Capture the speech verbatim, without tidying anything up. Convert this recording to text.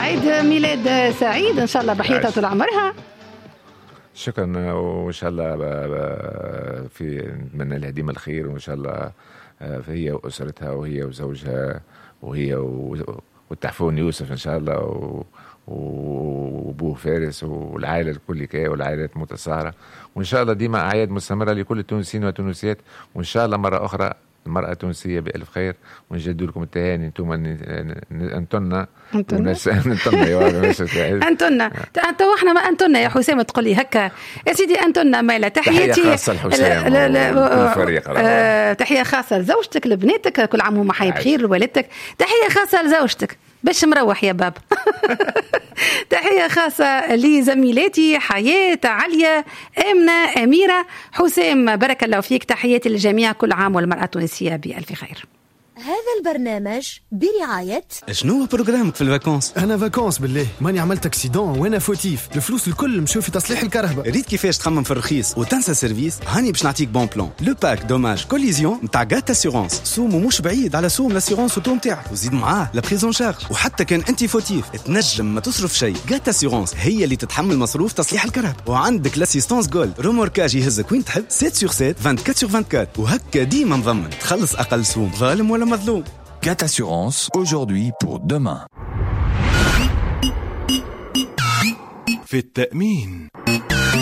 عيد ميلاد سعيد إن شاء الله بحياتها طول عمرها. شكرا، وإن شاء الله في نتمنى لها ديما الخير، وإن شاء الله هي وأسرتها وهي وزوجها وهي والتحفون يوسف إن شاء الله وأبوه فارس والعائلة الكل كي والعائلات متساهرة، وإن شاء الله ديما أعياد مستمرة لكل التونسيين والتونسيات، وإن شاء الله مرة أخرى المرأة التونسية بألف خير، ونجدوا لكم التهاني انتم انتنا انتنا انتنا تو احنا ما انتنا يا حسام تقول لي هكا يا سيدي انتنا مالا تحياتي تحية خاصة لحسام والفريق، تحية خاصة لزوجتك لبناتك كل عام وهم حي بخير لوالدتك، تحية خاصة لزوجتك باش مروح يا باب تحية خاصة لزميلاتي حياة عليا آمنة أميرة حسام، بارك الله فيك، تحياتي للجميع، كل عام والمرأة التونسية بألف خير. هذا البرنامج برعاية. شنو برنامجك في الفاكونس؟ أنا فاكونس بالله، ماني عملت اكسيدون وأنا فوتيف، الفلوس الكل مشوا في تصليح الكهرباء. ريت كيفاش تخمم في الرخيص وتنسى سيرفيس؟ هاني باش نعطيك بون بلان، لو باك دوماج كوليزيون نتاع غات اسيورونس، سومو مش بعيد على سوم لاسيورونس اوتو نتاعك، وزيد معاه لا بريزون شارج، وحتى كان انت فوتيف تنجم ما تصرف شيء، غات اسيورونس هي اللي تتحمل مصروف تصليح الكهرباء، وعندك لاسيستانس جولد روموركاج يهزك وين تحب سبعة سور سبعة أربعة وعشرين سور أربعة وعشرين، وهكا ديما مضمن تخلص أقل سوم، ظالم ولا مظلوم. Gat Assurance, aujourd'hui pour demain. في التأمين